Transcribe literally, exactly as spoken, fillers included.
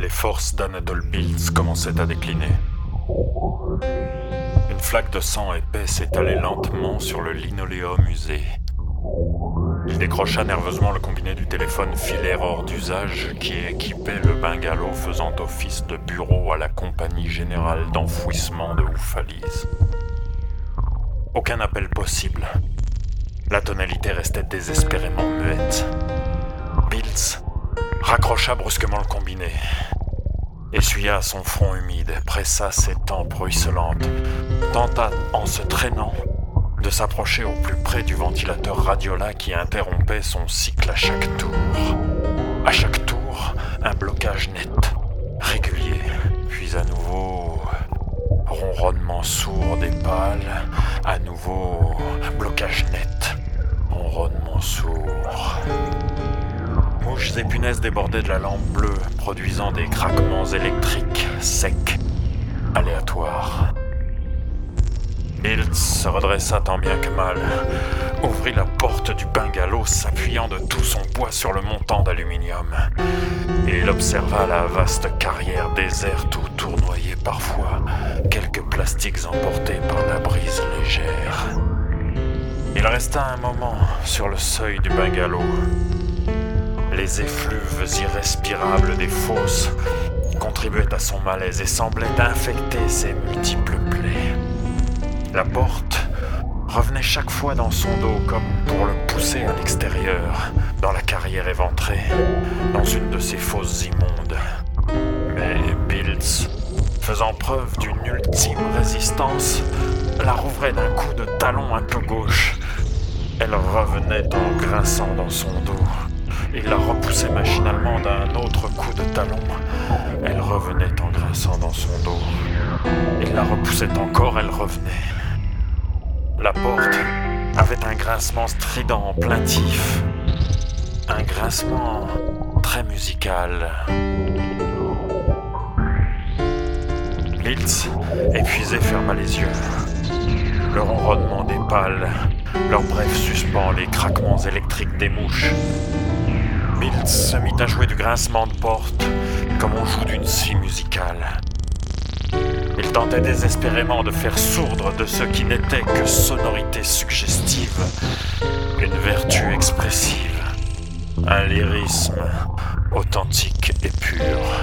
les forces d'Anatole Biltz commençaient à décliner. Une flaque de sang épais s'étalait lentement sur le linoléum usé. Il décrocha nerveusement le combiné du téléphone filaire hors d'usage qui équipait le bungalow faisant office de bureau à la compagnie générale d'enfouissement de Oufalise. Aucun appel possible. La tonalité restait désespérément muette. Biltz raccrocha brusquement le combiné, essuya son front humide, pressa ses tempes ruisselantes, tenta, en se traînant, de s'approcher au plus près du ventilateur Radiola qui interrompait son cycle à chaque tour. À chaque tour, un blocage net, régulier, puis à nouveau ronronnement sourd des pales, à nouveau blocage net, ronronnement sourd. Mouches et punaises débordaient de la lampe bleue, produisant des craquements électriques, secs, aléatoires. Biltz se redressa tant bien que mal, ouvrit la porte du bungalow s'appuyant de tout son poids sur le montant d'aluminium. Et il observa la vaste carrière déserte où tournoyaient parfois quelques plastiques emportés par la brise légère. Il resta un moment sur le seuil du bungalow. Les effluves irrespirables des fosses contribuaient à son malaise et semblaient infecter ses multiples plaies. La porte revenait chaque fois dans son dos comme pour le pousser à l'extérieur, dans la carrière éventrée, dans une de ces fosses immondes. Mais Biltz, faisant preuve d'une ultime résistance, la rouvrait d'un coup de talon un peu gauche. Elle revenait en grinçant dans son dos. Il la repoussait machinalement d'un autre coup de talon. Elle revenait en grinçant dans son dos. Il la repoussait encore, elle revenait. La porte avait un grincement strident, plaintif. Un grincement très musical. Biltz, épuisé, ferma les yeux. Le ronronnement des pales, leur bref suspens, les craquements électriques des mouches. Biltz se mit à jouer du grincement de porte, comme on joue d'une scie musicale. Il tentait désespérément de faire sourdre de ce qui n'était que sonorité suggestive, une vertu expressive, un lyrisme authentique et pur.